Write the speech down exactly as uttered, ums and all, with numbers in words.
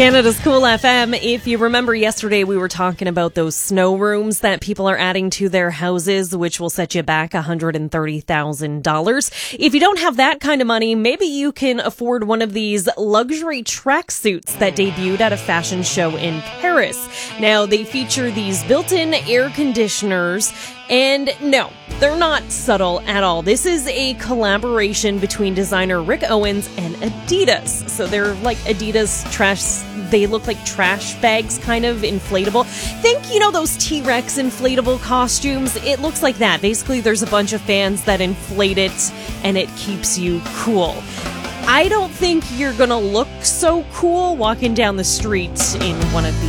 Canada's Cool F M. If you remember yesterday, we were talking about those snow rooms that people are adding to their houses, which will set you back one hundred thirty thousand dollars. If you don't have that kind of money, maybe you can afford one of these luxury tracksuits that debuted at a fashion show in Paris. Now, they feature these built-in air conditioners. And no, they're not subtle at all. This is a collaboration between designer Rick Owens and Adidas. So they're like Adidas trash, they look like trash bags, kind of inflatable. Think, you know, those T-Rex inflatable costumes? It looks like that. Basically, there's a bunch of fans that inflate it and it keeps you cool. I don't think you're gonna look so cool walking down the street in one of these.